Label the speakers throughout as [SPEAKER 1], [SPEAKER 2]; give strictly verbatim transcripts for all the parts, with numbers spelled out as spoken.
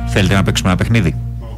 [SPEAKER 1] Θέλετε να παίξουμε ένα παιχνίδι?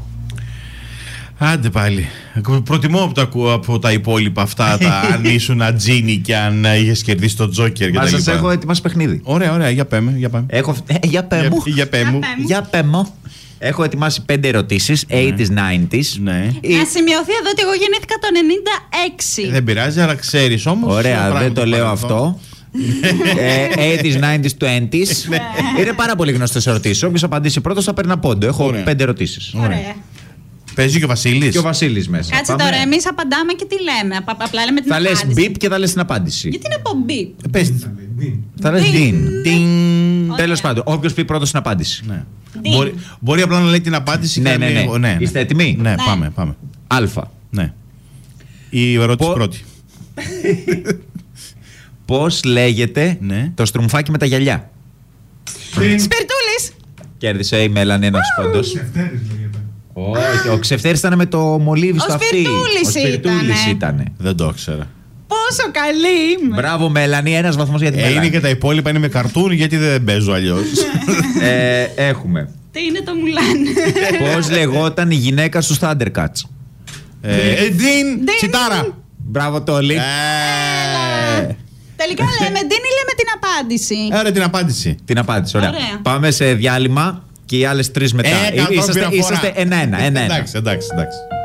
[SPEAKER 2] Άντε πάλι. Προτιμώ από τα, από τα υπόλοιπα αυτά τα αν ήσουν ατζίνι και αν είχες κερδίσει το Τζόκερ και
[SPEAKER 1] Μα
[SPEAKER 2] τα
[SPEAKER 1] σας
[SPEAKER 2] λοιπά.
[SPEAKER 1] έχω ετοιμάσει παιχνίδι.
[SPEAKER 2] Ωραία, ωραία, για πέμε, για πάμε.
[SPEAKER 1] Έχω... Ε, για πέ μου.
[SPEAKER 2] Για, για πέ μου.
[SPEAKER 1] Για πέ μου. Έχω ετοιμάσει πέντε ερωτήσεις, ογδόντα, ενενήντα.
[SPEAKER 2] Ναι.
[SPEAKER 3] Να σημειωθεί εδώ ότι εγώ γεννήθηκα το ενενήντα έξι.
[SPEAKER 2] Δεν πειράζει, αλλά ξέρεις όμως.
[SPEAKER 1] Ωραία, δεν το λέω αυτό. ε, ογδόντα, ενενήντα, είκοσι. Είναι πάρα πολύ γνωστές ερωτήσεις. Όποιος απαντήσει πρώτος θα παίρνει ένα πόντο. Έχω
[SPEAKER 2] Ωραία.
[SPEAKER 1] πέντε ερωτήσεις.
[SPEAKER 3] Ωραία.
[SPEAKER 2] Παίζει και ο Βασίλης.
[SPEAKER 1] Και ο Βασίλης μέσα.
[SPEAKER 3] Κάτσε
[SPEAKER 1] Πάμε.
[SPEAKER 3] τώρα, εμείς απαντάμε και τι λέμε. Απα- Απλά λέμε την
[SPEAKER 1] Θα λες
[SPEAKER 3] απάντηση.
[SPEAKER 1] μπιπ και θα λες την απάντηση.
[SPEAKER 3] Γιατί να πω μπιπ.
[SPEAKER 2] Πες.
[SPEAKER 1] Θα λες
[SPEAKER 3] Διν.
[SPEAKER 1] din. Τέλος πάντων, όποιος πει πρώτος την απάντηση.
[SPEAKER 2] Ναι.
[SPEAKER 3] Διν.
[SPEAKER 2] Μπορεί, μπορεί απλά να λέει την απάντηση.
[SPEAKER 1] Ναι,
[SPEAKER 2] και να
[SPEAKER 1] ναι,
[SPEAKER 2] λέει-
[SPEAKER 1] ναι.
[SPEAKER 2] ναι, ναι.
[SPEAKER 1] Είστε έτοιμοι?
[SPEAKER 2] Ναι,
[SPEAKER 3] Ναι.
[SPEAKER 2] πάμε, πάμε.
[SPEAKER 1] Α.
[SPEAKER 2] Ναι. Η ερώτηση
[SPEAKER 1] Πο-
[SPEAKER 2] πρώτη.
[SPEAKER 1] Πώς λέγεται
[SPEAKER 2] Ναι.
[SPEAKER 1] το στρουμφάκι με τα γυαλιά?
[SPEAKER 3] Σπιρτούλης.
[SPEAKER 1] Κέρδισε η Μέλανη ένας πόντος. Όχι, ο Ξεφτέρης ήταν με το μολύβι
[SPEAKER 3] Ο
[SPEAKER 1] στο αυτί.
[SPEAKER 3] Σπιρτούλης
[SPEAKER 1] Ο Σπιρτούλης
[SPEAKER 3] ήτανε.
[SPEAKER 1] ήτανε.
[SPEAKER 2] Δεν το ήξερα.
[SPEAKER 3] Πόσο καλή είμαι.
[SPEAKER 1] Μπράβο Μέλανη, ένας βαθμός για την
[SPEAKER 2] Ε, είναι
[SPEAKER 1] Μέλανη.
[SPEAKER 2] και τα υπόλοιπα είναι με καρτούν, γιατί δεν παίζω αλλιώς.
[SPEAKER 1] ε, Έχουμε.
[SPEAKER 3] Τι είναι το Μουλάν.
[SPEAKER 1] Πώς λεγόταν η γυναίκα στους Thundercats?
[SPEAKER 2] ε, ε, Ντίν,
[SPEAKER 3] Ντίν.
[SPEAKER 2] τσιτάρα.
[SPEAKER 1] Μπράβο Τόλι.
[SPEAKER 2] Ε,
[SPEAKER 3] Τελικά λέμε την ή λέμε την απάντηση.
[SPEAKER 2] Άρα την απάντηση.
[SPEAKER 1] Την απάντηση, ωραία.
[SPEAKER 3] Ωραία.
[SPEAKER 1] Πάμε σε διάλειμμα και οι άλλες τρεις μετά.
[SPEAKER 2] Ε,
[SPEAKER 1] είσαστε
[SPEAKER 2] κατόπιν αφορά.
[SPEAKER 1] είσαστε ένα-ένα. ένα-ένα.
[SPEAKER 2] Εντάξει, εντάξει, εντάξει.